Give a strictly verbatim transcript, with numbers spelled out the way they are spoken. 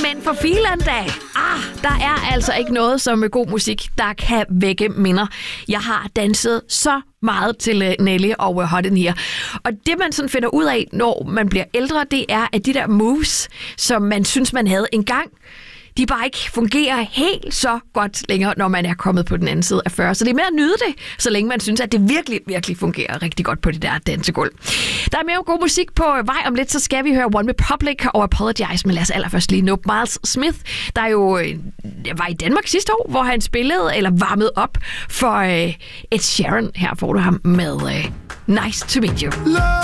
Men for filan da, ah, der er altså ikke noget som god musik, der kan vække minder. Jeg har danset så meget til Nelly og uh, Hot in Here. Og det, man sådan finder ud af, når man bliver ældre, det er, at de der moves, som man synes, man havde engang, de bare ikke fungerer helt så godt længere, når man er kommet på den anden side af fyrre. Så det er med at nyde det, så længe man synes, at det virkelig, virkelig fungerer rigtig godt på det der dansegulv. Der er mere god musik på vej. Om lidt, så skal vi høre One Republic og Apologize, men lad os allerførst lige nå Miles Smith, der jo øh, var i Danmark sidste år, hvor han spillede eller varmede op for øh, Ed Sheeran. Her får du ham med øh, Nice to Meet You.